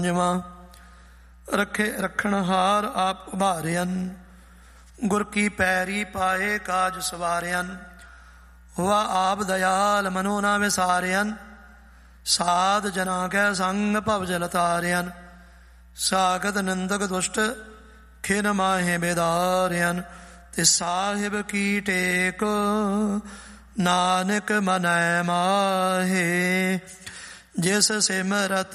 ਰੱਖੇ ਰੱਖਣ ਹਾਰ ਆਪ ਉਭਾਰਿਅਨ, ਗੁਰ ਕੀ ਪੈਰੀ ਪਾਏ ਕਾਜ ਸਵਾਰਿਅਨ। ਹੁਆ ਆਪ ਦਇਆਲ ਮਨੋ ਨਾ ਵਿਸਾਰਿਅਨ, ਸਾਧ ਜਨਾ ਕੈ ਸੰਗ ਭਵ ਜਲ ਤਾਰਿਅਨ। ਸਾਗਤ ਨਿੰਦਕ ਦੁਸ਼ਟ ਖਿਨ ਮਾਹੇ ਬੇਦਾਰਿਅਨ, ਤੇ ਸਾਹਿਬ ਕੀ ਟੇਕ ਨਾਨਕ ਮਨੈ ਮਾਹੇ। ਜਿਸ ਸਿਮਰਤ